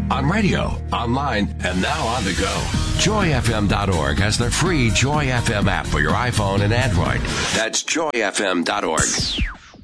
on radio, online, and now on the go. JoyFM.org has the free Joy FM app for your iPhone and Android. That's JoyFM.org.